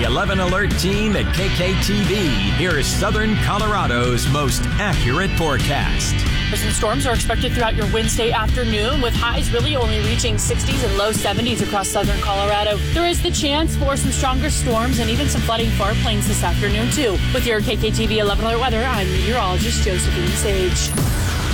the 11 Alert team at KKTV, here's Southern Colorado's most accurate forecast. Some storms are expected throughout your Wednesday afternoon, with highs really only reaching 60s and low 70s across southern Colorado. There is the chance for some stronger storms and even some flooding far plains this afternoon, too. With your KKTV 11 Alert weather, I'm meteorologist Josephine Sage.